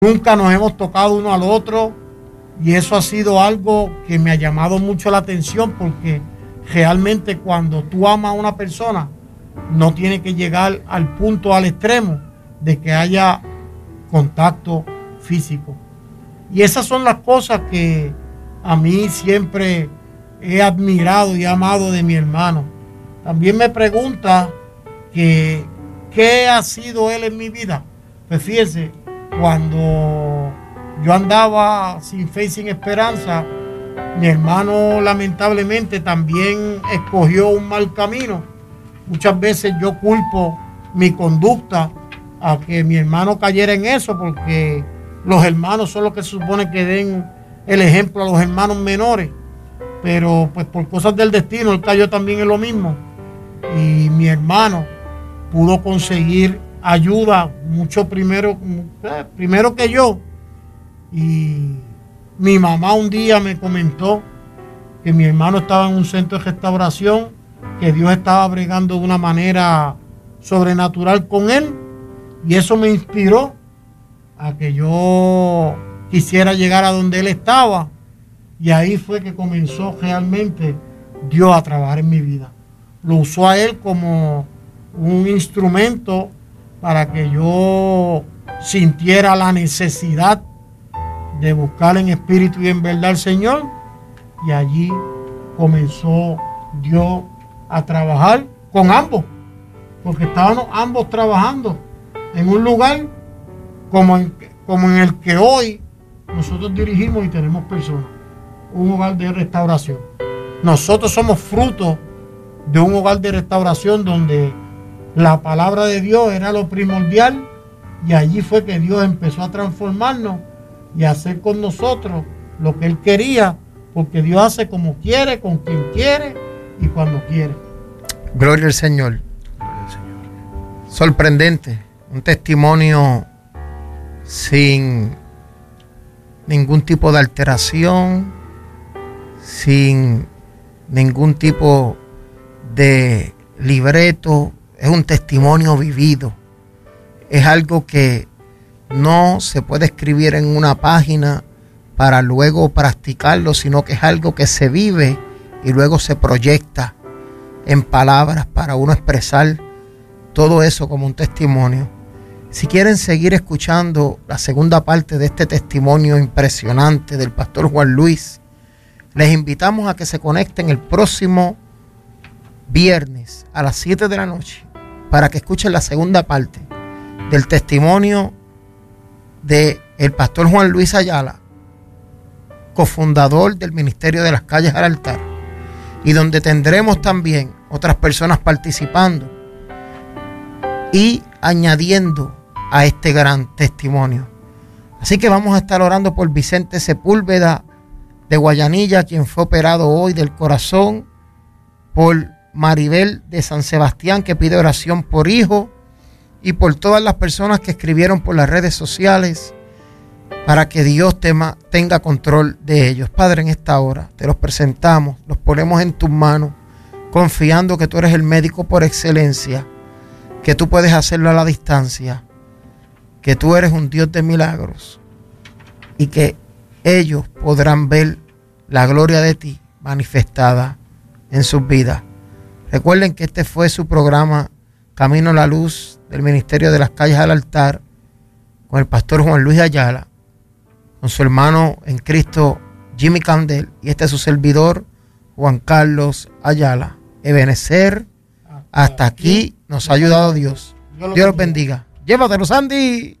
Nunca nos hemos tocado uno al otro y eso ha sido algo que me ha llamado mucho la atención porque realmente cuando tú amas a una persona no tiene que llegar al punto, al extremo de que haya contacto físico. Y esas son las cosas que a mí siempre he admirado y amado de mi hermano. También me pregunta que qué ha sido él en mi vida. Pues fíjese, cuando yo andaba sin fe y sin esperanza, mi hermano lamentablemente también escogió un mal camino. Muchas veces yo culpo mi conducta a que mi hermano cayera en eso, porque los hermanos son los que se supone que den el ejemplo a los hermanos menores. Pero pues por cosas del destino, él cayó también en lo mismo. Y mi hermano pudo conseguir ayuda mucho primero que yo. Y mi mamá un día me comentó que mi hermano estaba en un centro de restauración, que Dios estaba bregando de una manera sobrenatural con él, y eso me inspiró a que yo quisiera llegar a donde él estaba, y ahí fue que comenzó realmente Dios a trabajar en mi vida. Lo usó a él como un instrumento para que yo sintiera la necesidad de buscar en espíritu y en verdad al Señor, y allí comenzó Dios a trabajar con ambos, porque estábamos ambos trabajando en un lugar como en el que hoy nosotros dirigimos y tenemos personas, un hogar de restauración. Nosotros somos fruto de un hogar de restauración donde la palabra de Dios era lo primordial, y allí fue que Dios empezó a transformarnos y a hacer con nosotros lo que Él quería, porque Dios hace como quiere, con quien quiere y cuando quiere. Gloria al Señor. Sorprendente, un testimonio sin ningún tipo de alteración, sin ningún tipo de libreto. Es un testimonio vivido. Es algo que no se puede escribir en una página para luego practicarlo, sino que es algo que se vive y luego se proyecta en palabras para uno expresar todo eso como un testimonio. Si quieren seguir escuchando la segunda parte de este testimonio impresionante del pastor Juan Luis, les invitamos a que se conecten el próximo viernes a las 7 de la noche para que escuchen la segunda parte del testimonio del pastor Juan Luis Ayala, cofundador del Ministerio de las Calles al Altar, y donde tendremos también otras personas participando y añadiendo a este gran testimonio. Así que vamos a estar orando por Vicente Sepúlveda de Guayanilla, quien fue operado hoy del corazón, por Maribel de San Sebastián, que pide oración por hijo, y por todas las personas que escribieron por las redes sociales, para que Dios tenga control de ellos. Padre, en esta hora te los presentamos, los ponemos en tus manos, confiando que tú eres el médico por excelencia, que tú puedes hacerlo a la distancia, que tú eres un Dios de milagros, y que ellos podrán ver la gloria de ti manifestada en sus vidas. Recuerden que este fue su programa Camino a la Luz del Ministerio de las Calles al Altar, con el pastor Juan Luis Ayala, con su hermano en Cristo Jimmy Candel, y este es su servidor Juan Carlos Ayala. Ebenecer, hasta aquí nos ha ayudado Dios. Dios los bendiga. Llévatelo, Sandy.